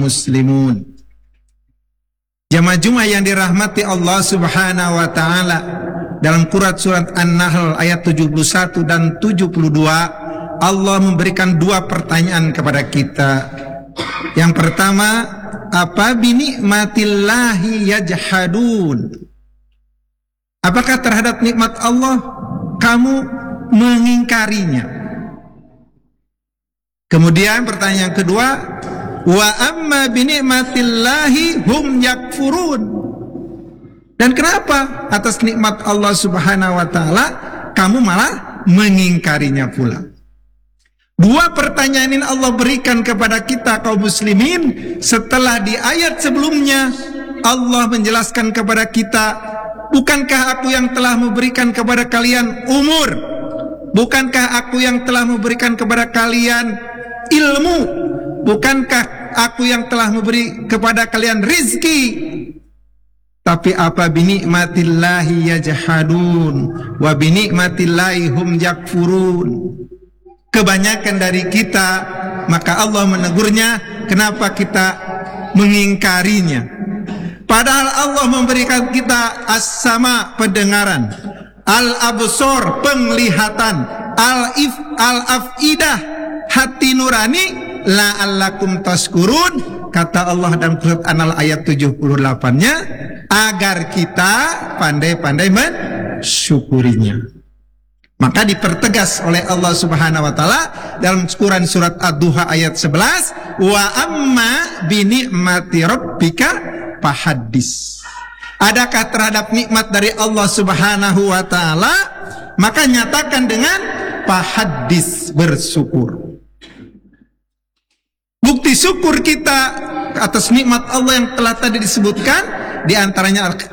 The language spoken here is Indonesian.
muslimun. Jamaah Jumat yang dirahmati Allah Subhanahu wa taala, dalam surat An-Nahl ayat 71 dan 72 Allah memberikan dua pertanyaan kepada kita. Yang pertama, apa binikmatillahi yajhadun? Apakah terhadap nikmat Allah kamu mengingkarinya? Kemudian pertanyaan kedua, wa amma binikmatillahi hum yakfurun. Dan kenapa atas nikmat Allah Subhanahu wa taala kamu malah mengingkarinya pula? Dua pertanyaan ini Allah berikan kepada kita kaum muslimin setelah di ayat sebelumnya Allah menjelaskan kepada kita, bukankah aku yang telah memberikan kepada kalian umur? Bukankah aku yang telah memberikan kepada kalian ilmu? Bukankah aku yang telah memberi kepada kalian rizki? Tapi apa binikmatillahi yajhadun wa binikmatillahi hum yakfurun. Kebanyakan dari kita, maka Allah menegurnya, kenapa kita mengingkarinya? Padahal Allah memberikan kita as-sama, pendengaran, al-absor, penglihatan, al-afidah, hati nurani, la'allakum taskurun, kata Allah dalam surat An-Nahl ayat 78-nya, agar kita pandai-pandai mensyukurinya. Maka dipertegas oleh Allah Subhanahu wa taala dalam surat Ad-Duha ayat 11, wa amma binikmati rabbika fahaddis. Adakah terhadap nikmat dari Allah Subhanahu wa taala, maka nyatakan dengan fahaddis, bersyukur. Bukti syukur kita atas nikmat Allah yang telah tadi disebutkan, di antaranya